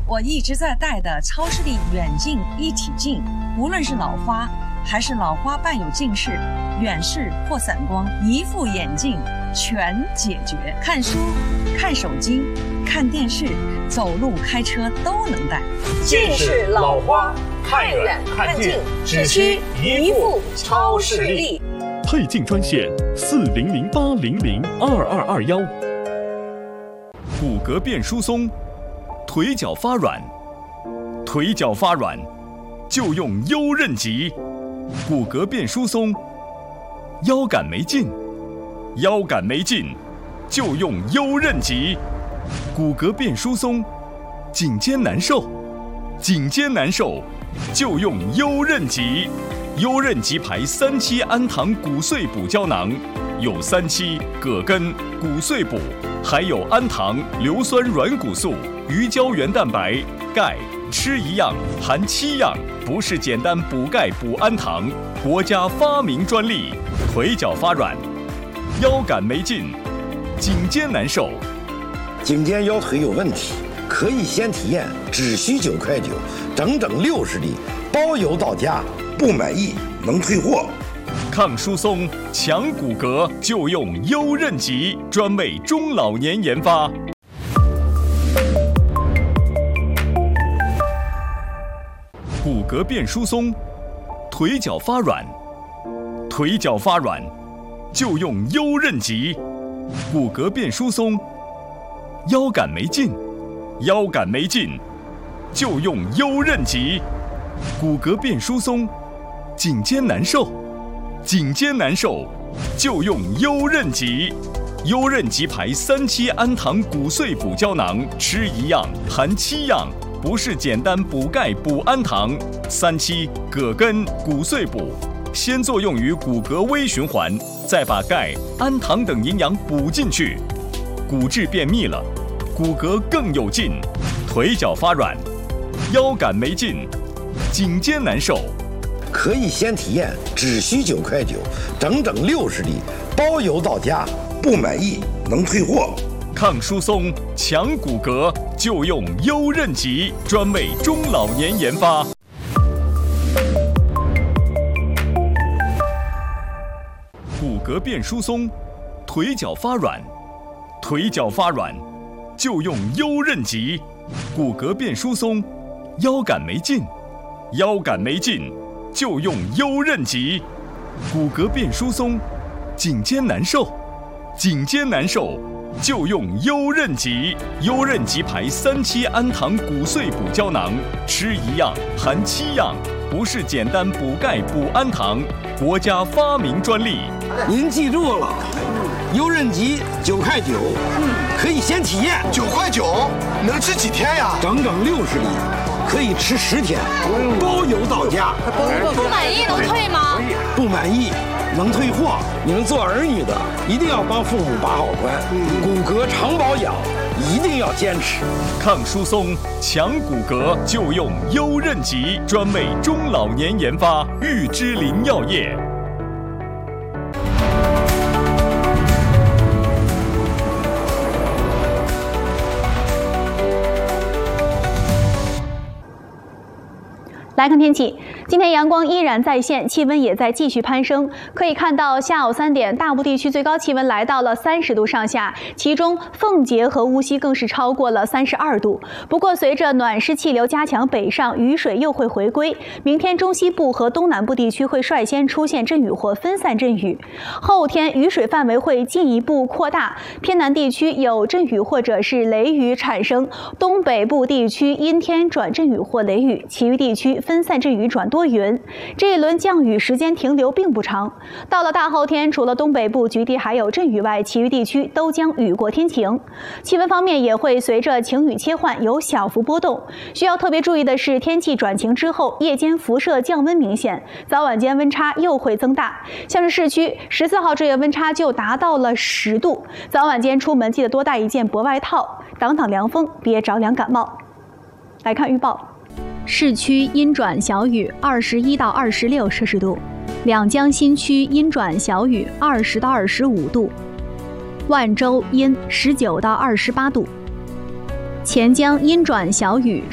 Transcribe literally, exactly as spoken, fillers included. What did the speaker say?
我一直在戴的超视力远近一体镜，无论是老花还是老花伴有近视、远视或散光，一副眼镜全解决。看书、看手机、看电视、走路、开车都能戴。 近视、老花、看远看近，只需一副超视力。 配镜专线四零零八零零二二二幺。骨骼变疏松，腿脚发软，腿脚发软就用优韧极。骨骼变疏松，腰杆没劲，腰杆没劲就用优韧极。骨骼变疏松，颈肩难受，颈肩难受就用优韧极。优韧极牌三七氨糖骨碎补胶囊，有三七、葛根、骨碎补，还有氨糖、硫酸软骨素、鱼胶原蛋白、钙，吃一样含七样，不是简单补钙补氨糖，国家发明专利。腿脚发软，腰杆没劲，颈肩难受， 颈肩腰腿有问题，可以先体验，只需九块九，整整六十粒，包邮到家。不满意能退货。 抗疏松、强骨骼就用优韧极，专为中老年研发。骨骼变疏松，腿脚发软，腿脚发软就用优韧极。骨骼变疏松，腰杆没劲，腰杆没劲就用优韧极。骨骼变疏松，颈肩难受，颈肩难受就用优韧极。优韧极牌三七氨糖骨碎补胶囊，吃一样含七样，不是简单补钙补氨糖。三七、葛根、骨碎补，先作用于骨骼微循环，再把钙、氨糖等营养补进去，骨质变密了，骨骼更有劲。腿脚发软，腰杆没劲，颈肩难受， 可以先体验，只需九块九，整整六十粒，包邮到家。不满意能退货。 抗疏松、强骨骼就用优韧极，专为中老年研发。骨骼变疏松，腿脚发软，腿脚发软就用优韧极。骨骼变疏松，腰杆没劲，腰杆没劲就用优韧极。骨骼变疏松，颈肩难受，颈肩难受就用优韧极。优韧极牌三七氨糖骨碎补胶囊，吃一样含七样，不是简单补钙补氨糖，国家发明专利。 您记住了，优韧极九块九，可以先体验。 九块九能吃几天呀？ 整整六十粒，可以吃十天，包邮到家。 不满意能退吗？ 不满意能退货。你们做儿女的一定要帮父母把好关，骨骼常保养一定要坚持。 抗疏松、强骨骼就用优韧极，专为中老年研发。玉芝林药业。 来看天气，今天阳光依然在线，气温也在继续攀升。可以看到，下午三点，大部地区最高气温来到了三十度上下，其中奉节和无锡更是超过了三十二度。不过，随着暖湿气流加强北上，雨水又会回归。明天中西部和东南部地区会率先出现阵雨或分散阵雨，后天雨水范围会进一步扩大，偏南地区有阵雨或者是雷雨产生，东北部地区阴天转阵雨或雷雨，其余地区分散阵雨转多云。这一轮降雨时间停留并不长，到了大后天，除了东北部局地还有阵雨外，其余地区都将雨过天晴。气温方面也会随着晴雨切换有小幅波动。需要特别注意的是，天气转晴之后，夜间辐射降温明显，早晚间温差又会增大。像是市区十四号这月温差就达到了十度，早晚间出门记得多带一件薄外套，挡挡凉风，别着凉感冒。来看预报。市区阴转小雨，二十一到二十六摄氏度；两江新区阴转小雨，二十到二十五度；万州阴，十九到二十八度；钱江阴转小雨，